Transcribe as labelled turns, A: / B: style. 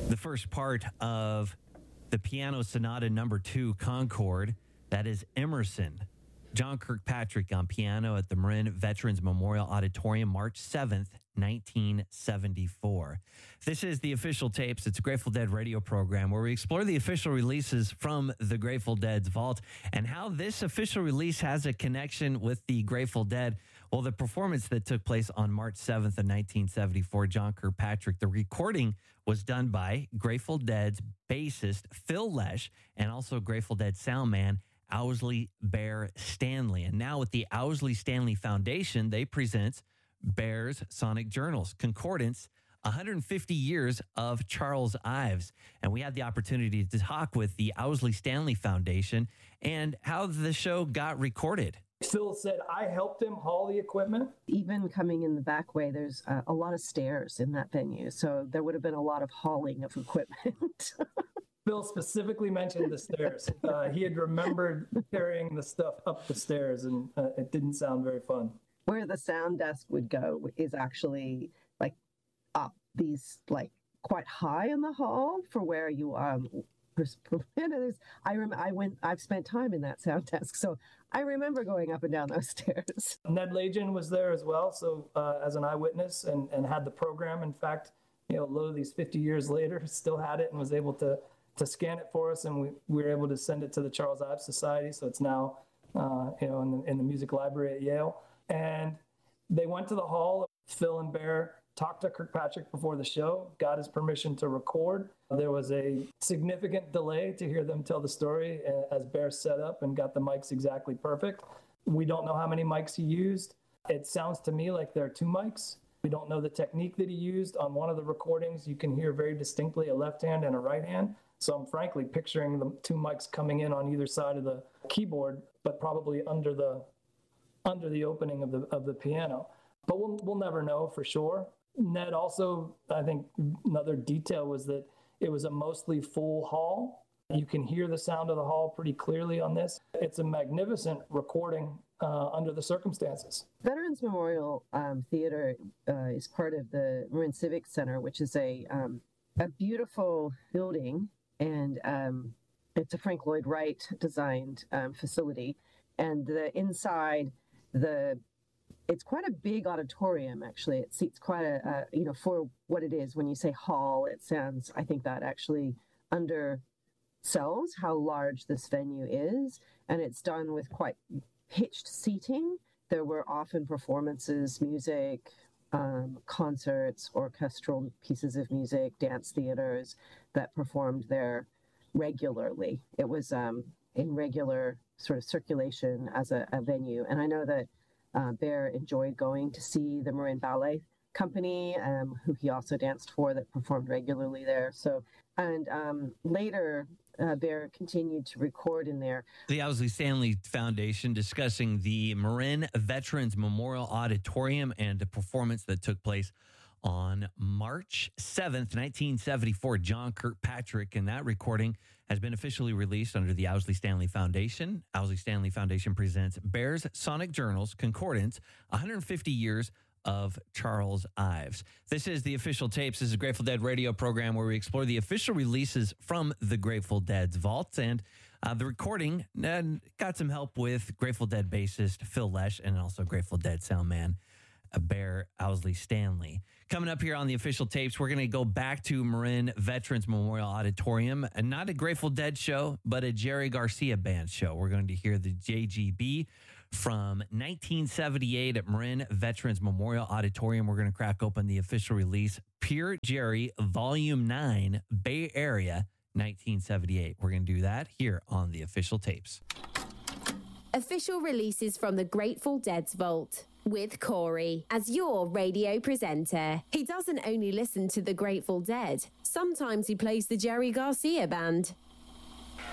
A: The first part of the Piano Sonata Number 2 Concord, that is Emerson. John Kirkpatrick on piano at the Marin Veterans Memorial Auditorium, March 7th, 1974. This is the Official Tapes. It's a Grateful Dead radio program where we explore the official releases from the Grateful Dead's vault and how this official release has a connection with the Grateful Dead. Well, the performance that took place on March 7th of 1974, John Kirkpatrick, the recording was done by Grateful Dead's bassist, Phil Lesh, and also Grateful Dead sound man, Owsley Bear Stanley. And now with the Owsley Stanley Foundation, they present Bear's Sonic Journals, Concordance, 150 Years of Charles Ives. And we had the opportunity to talk with the Owsley Stanley Foundation and how the show got recorded.
B: Phil said, I helped him haul the equipment.
C: Even coming in the back way, there's a lot of stairs in that venue. So there would have been a lot of hauling of equipment.
B: Phil specifically mentioned the stairs. He had remembered carrying the stuff up the stairs, and it didn't sound very fun.
C: Where the sound desk would go is actually like up these, like quite high in the hall for where you I've spent time in that sound desk, so I remember going up and down those stairs.
B: Ned Legion was there as well, so as an eyewitness, and had the program. In fact, lo, these 50 years later, still had it and was able to scan it for us, and we were able to send it to the Charles Ives Society. So it's now, in the music library at Yale. And they went to the hall. Phil and Bear talked to Kirkpatrick before the show, got his permission to record. There was a significant delay to hear them tell the story as Bear set up and got the mics exactly perfect. We don't know how many mics he used. It sounds to me like there are 2 mics. We don't know the technique that he used. On one of the recordings, you can hear very distinctly a left hand and a right hand. So I'm frankly picturing the 2 mics coming in on either side of the keyboard, but probably under the opening of the piano. But we'll never know for sure. Ned also, I think another detail was that it was a mostly full hall. You can hear the sound of the hall pretty clearly on this. It's a magnificent recording under the circumstances.
C: Veterans Memorial Theater is part of the Marin Civic Center, which is a beautiful building, and it's a Frank Lloyd Wright designed facility. And the inside, it's quite a big auditorium, actually. It seats quite a, for what it is. When you say hall, it sounds, I think that actually undersells how large this venue is. And it's done with quite pitched seating. There were often performances, music, concerts, orchestral pieces of music, dance theaters that performed there regularly. It was in regular sort of circulation as a venue. And I know that Bear enjoyed going to see the Marin Ballet Company, who he also danced for, that performed regularly there. So, and later, Bear continued to record in there.
A: The Owsley Stanley Foundation discussing the Marin Veterans Memorial Auditorium and a performance that took place on March 7th, 1974. John Kirkpatrick, and that recording has been officially released under the Owsley Stanley Foundation. Owsley Stanley Foundation presents Bear's Sonic Journals, Concordance, 150 Years of Charles Ives. This is the Official Tapes. This is a Grateful Dead radio program where we explore the official releases from the Grateful Dead's vault. And the recording got some help with Grateful Dead bassist Phil Lesh and also Grateful Dead sound man Bear Owsley Stanley. Coming up here on the Official Tapes, we're going to go back to Marin Veterans Memorial Auditorium, and not a Grateful Dead show, but a Jerry Garcia Band show. We're going to hear the JGB from 1978 at Marin Veterans Memorial Auditorium. We're going to crack open the official release, Pure Jerry Volume 9, Bay Area, 1978. We're going to do that here on the Official Tapes.
D: Official releases from the Grateful Dead's vault with Corey as your radio presenter. He doesn't only listen to the Grateful Dead. Sometimes he plays the Jerry Garcia Band.